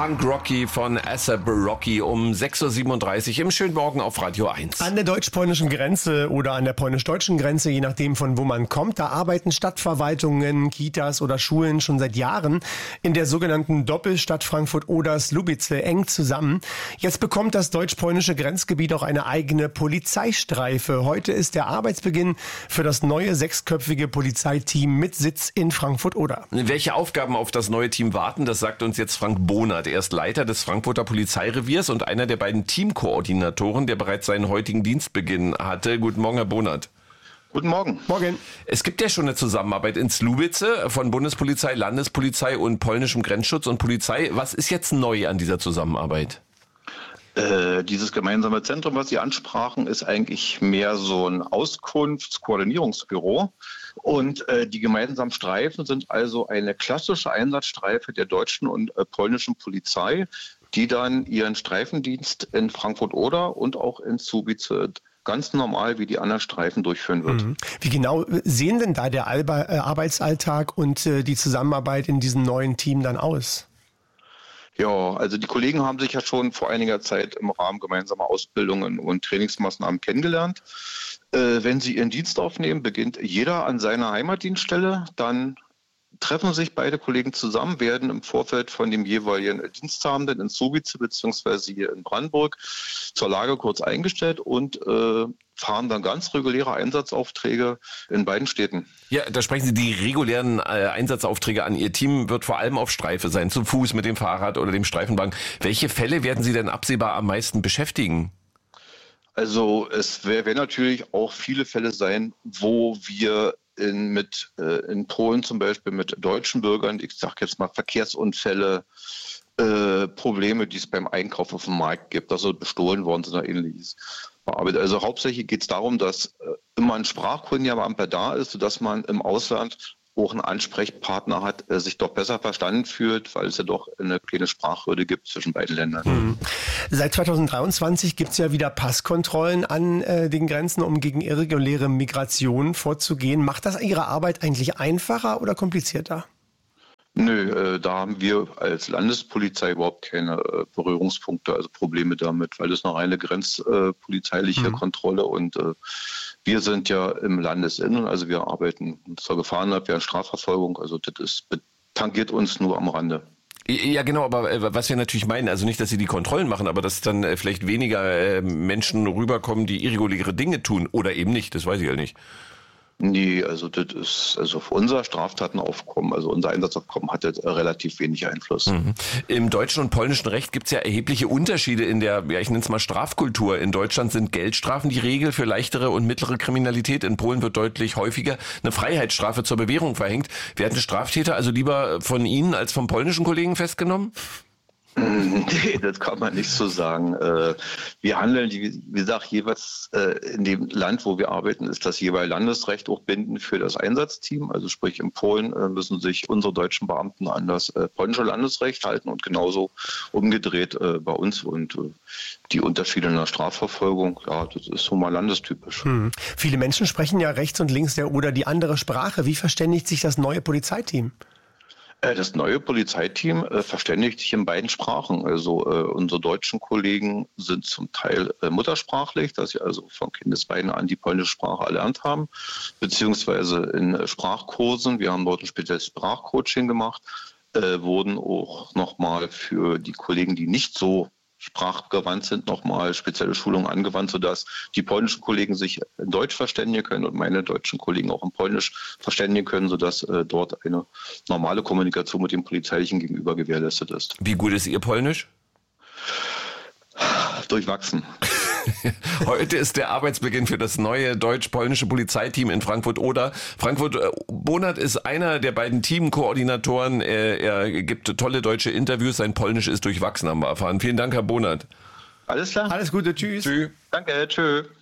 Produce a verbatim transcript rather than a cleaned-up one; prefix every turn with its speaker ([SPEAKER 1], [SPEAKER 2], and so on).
[SPEAKER 1] Punk Rocky von A$ap Rocky um sechs Uhr siebenunddreißig im schönen Morgen auf Radio eins.
[SPEAKER 2] An der deutsch-polnischen Grenze oder an der polnisch-deutschen Grenze, je nachdem von wo man kommt, da arbeiten Stadtverwaltungen, Kitas oder Schulen schon seit Jahren in der sogenannten Doppelstadt Frankfurt-Oder-Słubice eng zusammen. Jetzt bekommt das deutsch-polnische Grenzgebiet auch eine eigene Polizeistreife. Heute ist der Arbeitsbeginn für das neue sechsköpfige Polizeiteam mit Sitz in Frankfurt-Oder.
[SPEAKER 1] Welche Aufgaben auf das neue Team warten, das sagt uns jetzt Frank Bonert. Er ist Leiter des Frankfurter Polizeireviers und einer der beiden Teamkoordinatoren, der bereits seinen heutigen Dienstbeginn hatte. Guten Morgen, Herr Bonert.
[SPEAKER 3] Guten Morgen.
[SPEAKER 2] Morgen.
[SPEAKER 1] Es gibt ja schon eine Zusammenarbeit in Słubice von Bundespolizei, Landespolizei und polnischem Grenzschutz und Polizei. Was ist jetzt neu an dieser Zusammenarbeit?
[SPEAKER 3] Äh, dieses gemeinsame Zentrum, was Sie ansprachen, ist eigentlich mehr so ein Auskunftskoordinierungsbüro. Und äh, die gemeinsamen Streifen sind also eine klassische Einsatzstreife der deutschen und äh, polnischen Polizei, die dann ihren Streifendienst in Frankfurt-Oder und auch in Słubice ganz normal wie die anderen Streifen durchführen wird.
[SPEAKER 2] Mhm. Wie genau sehen denn da der Alba- äh, Arbeitsalltag und äh, die Zusammenarbeit in diesem neuen Team dann aus?
[SPEAKER 3] Ja, also die Kollegen haben sich ja schon vor einiger Zeit im Rahmen gemeinsamer Ausbildungen und Trainingsmaßnahmen kennengelernt. Äh, wenn sie ihren Dienst aufnehmen, beginnt jeder an seiner Heimatdienststelle. Dann treffen sich beide Kollegen zusammen, werden im Vorfeld von dem jeweiligen Diensthabenden in Słubice bzw. hier in Brandenburg zur Lage kurz eingestellt und äh, fahren dann ganz reguläre Einsatzaufträge in beiden Städten.
[SPEAKER 1] Ja, da sprechen Sie die regulären äh, Einsatzaufträge an. Ihr Team wird vor allem auf Streife sein, zu Fuß, mit dem Fahrrad oder dem Streifenwagen. Welche Fälle werden Sie denn absehbar am meisten beschäftigen?
[SPEAKER 3] Also es werden natürlich auch viele Fälle sein, wo wir in, mit, äh, in Polen zum Beispiel mit deutschen Bürgern, ich sage jetzt mal Verkehrsunfälle, äh, Probleme, die es beim Einkauf auf dem Markt gibt, also bestohlen worden sind oder ähnliches. Aber also hauptsächlich geht es darum, dass äh, immer ein Sprachkundiger da ist, sodass man im Ausland auch einen Ansprechpartner hat, der sich doch besser verstanden fühlt, weil es ja doch eine kleine Sprachhürde gibt zwischen beiden Ländern.
[SPEAKER 2] Mhm. Seit zweitausenddreiundzwanzig gibt es ja wieder Passkontrollen an äh, den Grenzen, um gegen irreguläre Migration vorzugehen. Macht das Ihre Arbeit eigentlich einfacher oder komplizierter?
[SPEAKER 3] Nö, äh, da haben wir als Landespolizei überhaupt keine äh, Berührungspunkte, also Probleme damit, weil das eine reine grenzpolizeiliche mhm. Kontrolle und äh, wir sind ja im Landesinnen, also wir arbeiten zur Gefahrenabwehr und Strafverfolgung, also das ist, tangiert uns nur am Rande.
[SPEAKER 1] Ja, genau, aber äh, was wir natürlich meinen, also nicht, dass sie die Kontrollen machen, aber dass dann äh, vielleicht weniger äh, Menschen rüberkommen, die irreguläre Dinge tun oder eben nicht, das weiß ich ja nicht.
[SPEAKER 3] Nee, also das ist, also auf unser Straftatenaufkommen, also unser Einsatzaufkommen hat jetzt relativ wenig Einfluss.
[SPEAKER 1] Mhm. Im deutschen und polnischen Recht gibt es ja erhebliche Unterschiede in der, ja ich nenne es mal Strafkultur. In Deutschland sind Geldstrafen die Regel für leichtere und mittlere Kriminalität. In Polen wird deutlich häufiger eine Freiheitsstrafe zur Bewährung verhängt. Werden Straftäter also lieber von Ihnen als vom polnischen Kollegen festgenommen?
[SPEAKER 3] Nee, das kann man nicht so sagen. Wir handeln, wie gesagt, jeweils in dem Land, wo wir arbeiten, ist das jeweilige Landesrecht auch bindend für das Einsatzteam. Also sprich, in Polen müssen sich unsere deutschen Beamten an das polnische Landesrecht halten und genauso umgedreht bei uns. Und die Unterschiede in der Strafverfolgung, ja, das ist so mal landestypisch.
[SPEAKER 2] Hm. Viele Menschen sprechen ja rechts und links der Oder die andere Sprache. Wie verständigt sich das neue Polizeiteam?
[SPEAKER 3] Das neue Polizeiteam äh, verständigt sich in beiden Sprachen. Also äh, unsere deutschen Kollegen sind zum Teil äh, muttersprachlich, dass sie also von Kindesbeinen an die polnische Sprache erlernt haben, beziehungsweise in äh, Sprachkursen. Wir haben dort ein spezielles Sprachcoaching gemacht, äh, wurden auch nochmal für die Kollegen, die nicht so sprachgewandt sind, nochmal spezielle Schulungen angewandt, sodass die polnischen Kollegen sich in Deutsch verständigen können und meine deutschen Kollegen auch in Polnisch verständigen können, sodass äh, dort eine normale Kommunikation mit dem polizeilichen Gegenüber gewährleistet ist.
[SPEAKER 1] Wie gut ist Ihr Polnisch?
[SPEAKER 3] Durchwachsen.
[SPEAKER 1] Heute ist der Arbeitsbeginn für das neue deutsch-polnische Polizeiteam in Frankfurt-Oder. Frankfurt Bonert ist einer der beiden Teamkoordinatoren. Er, er gibt tolle deutsche Interviews. Sein Polnisch ist durchwachsen, haben wir erfahren. Vielen Dank, Herr Bonert.
[SPEAKER 3] Alles klar.
[SPEAKER 2] Alles Gute, tschüss.
[SPEAKER 1] Tschüss.
[SPEAKER 3] Danke, tschüss.